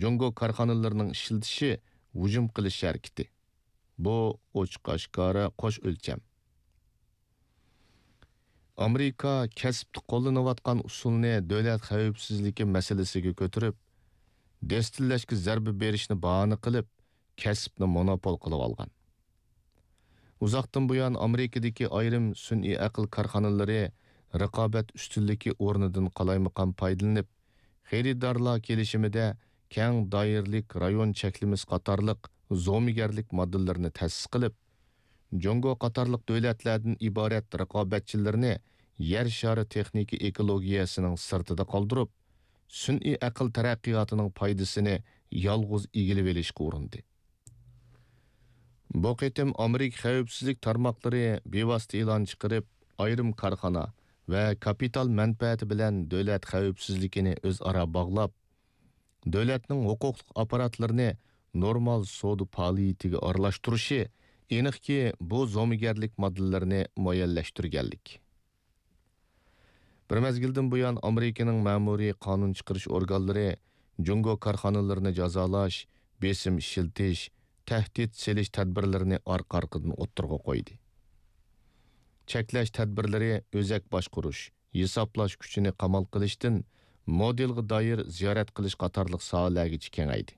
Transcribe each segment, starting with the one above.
Jungo korxonalarının işletishi hujum qilish harakati. Bu ochiq-oshkora qo'sh o'lcham. Amerika kasbni qo'llanayotgan usulni davlat xavfsizligi masalasiga ko'tarib, destillashga zarba berishni bahona qilib, kasbni monopol qilib olgan. Uzoqdan buyon Amerikadagi ayrim sun'iy aql korxonalari raqobat ustunligi o'rnidan qalaymaqan foydalanib, xaridorlar kelishimida keng doirlik rayon cheklimiz qatorliq zo'migarlik modellarini ta'sis qilib, Jungo qatorliq davlatlardan iborat raqobatchilarni yer shari texnika ekologiyasining sirtida qoldirib, sun'iy aql taraqqiyotining foydasini yolg'iz egilib olishga urindi. Bu qitim Amerika xavfsizlik tarmoqlari bevosita e'lon chiqarib, ayrim korxona va kapital manfaati bilan davlat xavfsizligini o'zaro bog'lab, davlatning huquqli apparatlarini normal savdo faoliyatiga aralashtirishi aniqki bu zo'migarlik modellarini muayyonlashtirganlik. Bir mezgildan buyon Amerikaning ma'muriy qonun chiqarish organlari Jungo korxonalarini jazolash, besim ishiltish, tahdid selish tadbirlarini orqa-orqadan o'ttirg'a qo'ydi. Cheklash tadbirlari o'zak boshqarish, hisoblash kuchini qamal qilishdan modelga doir ziyorat qilish qatorliq sohalarga kengaydi.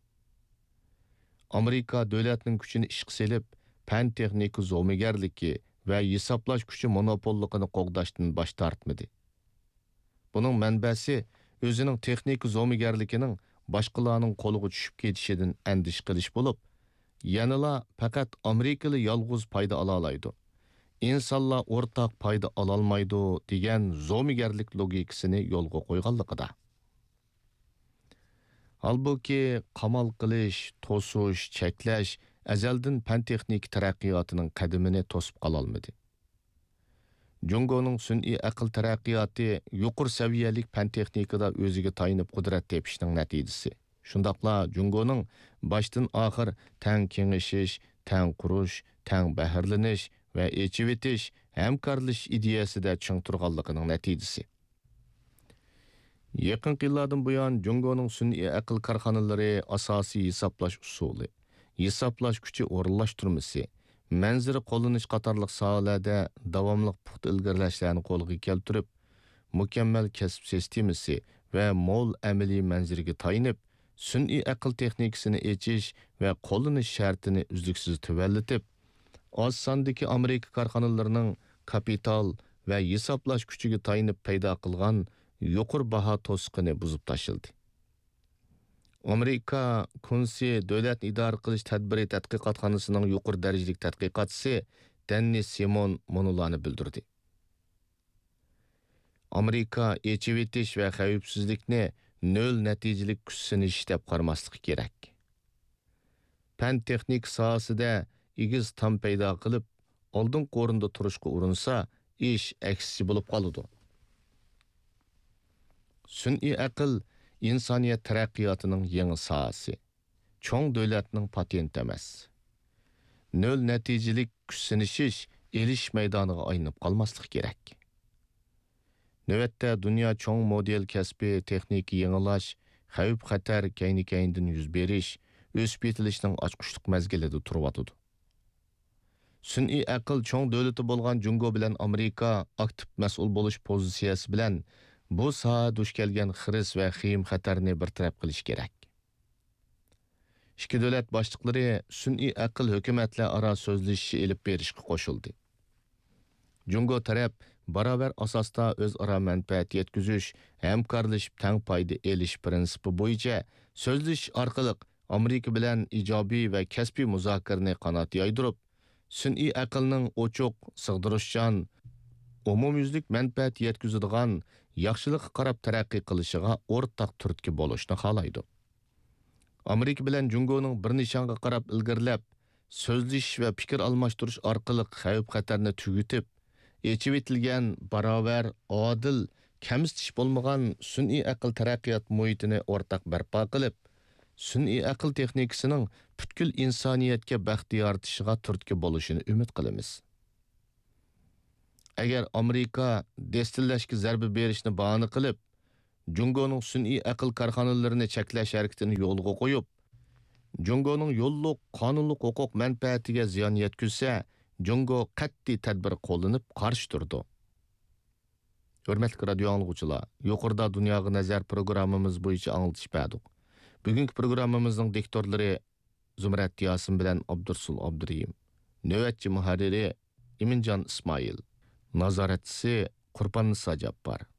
Amerika davlatning kuchini ishga selib, fan texnika zo'migarligi va hisoblash kuchi monopolligini qo'g'dashdan bosh tortmadi. Buning manbasi o'zining texnika zo'migarligining boshqalarning qo'liga tushib ketishidan andish qilish bo'lib, yanala faqat Amerikali yolg'iz foyda ola oladi. İnsanlar o'rtaq foyda ola olmaydi degan zo'migarlik logikasini yo'lga qo'yganligida. Halbuki qamal qilish, to'sish, cheklash azaldan fan texnik taraqqiyotining qadamini to'sib qola olmadi. Jungoning sun'iy aql taraqqiyoti yuqori saviyalik fan texnikada o'ziga tayinib qudrat tepishning natijasi. Shundaqla Jungoning boshdan oxir tang kengashish, tang qurish, tang bahrlanish va echivetish hamkorlash ideyasida ching turganligining natijasi. Yaqin yillardan buyon Jungoning sun'iy aql korxonalari asosiy hisoblash usuli, hisoblash kuchi o'rinlashtirmasi, manzara qo'llanish qatorliq sohalarda davomli puxta ilgarilashlarni qo'lga keltirib, mukammal kasb sistemasi va mo'l amaliy manzaraga tayinib, sun'iy aql texnikasini echish va qo'llanish shartini uzluksiz tuvallatib, oz sondagi Amerika korxonalarining kapital va hisoblash kuchiga tayinib paydo qilgan yuqori baho to'siqini buzib tashildi. Amerika Kunsi davlat idora qilish tadbiri tadqiqotxonasining yuqori darajalik tadqiqotchisi Dennis Simon monolarni bildirdi. Amerika echivetish va xavfsizlikni nol natijalik kuchsinish deb qaramaslik kerak. Fan texnik sohasida igiz tam paydo qilib, oldin o'rinda turishga urinsa, ish aksicha bo'lib qoladi. Sun'iy aql insoniyat taraqqiyotining yangi sohasi, cho'ng davlatning patenti emas. Nol natijalik kuchsinish elish maydoniga aylanib qolmaslik kerak. Navbatda dunyo cho'ng model kasbi texnik yangilash, xavf-xatar kayni-kayndan yuz berish, o'sib yetilishning ochqushliq mezgilida turibdi. Sun'iy aql cho'ng davlati bo'lgan Jungo bilan Amerika aktiv mas'ul bo'lish pozitsiyasi bilan bu soha duch kelgan xiris va xiyim xatarni bartaraf qilish kerak. Ikki davlat boshliqlari sun'iy aql hukumatlar aro so'zlashishi elib berishga qo'shildi. Jungo taraf barobar asosda o'zaro manfaat yetkazish, hamkorlashib tang foyda elish prinsipi bo'yicha so'zlashish orqali Amerika bilan ijobiy va kasbiy muzokarani qanot yoydirib, sun'iy aqlning ochiq, sig'dirishchan, umumyuzlik manfaat yetkazadigan, yaxshilikqa qarab taraqqiy qilishiga o'rtaq turtki bo'lishni xohlaydi. Amerika bilan Jungoning bir nishonga qarab ilgarilab, so'zlashish va fikr almashtirish orqali xavf-xatarni tugitib, echib etilgan barobar, odil, kamsitish bo'lmagan sun'iy aql taraqqiyot muhitini o'rtaq barpo qilib, sun'iy aql texnikasining butkul insoniyatga baxt yoritishiga turtki bo'lishini umid qilamiz. Agar Amerika destillashga zarba berishni bahona qilib, Jungoning sun'iy aql korxonalarini cheklash harakatini yo'lga qo'yib, Jungoning yo'lliq, qonunliq huquq manfaatiga ziyon yetkazsa, Jungo qat'iy tadbir qo'llanib qarshi turdi. Hörmətli radio anlıqçılar, yuqorida Dunyoga nazar programmamiz bo'yicha anglitish berdik. Bugungi programmamizning diktorlari Zumrat Yasin bilan Abdursul Abduriyim. Növətçi muharriri Iminjon Ismoil. Nazoratchisi Qurbon Niso Jabbor.